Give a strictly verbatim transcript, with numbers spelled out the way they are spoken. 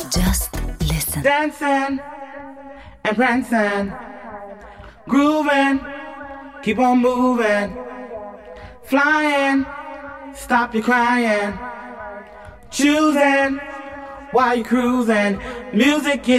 Just listen. Dancing and prancing, grooving, keep on moving, flying, stop your crying, choosing while you're cruising. Music is